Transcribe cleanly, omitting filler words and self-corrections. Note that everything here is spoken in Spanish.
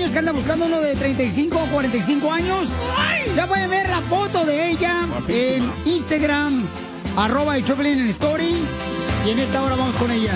años que anda buscando uno de 35 o 45 años. Ya pueden ver la foto de ella en Instagram, @el Choplin en Story. Y en esta hora vamos con ella.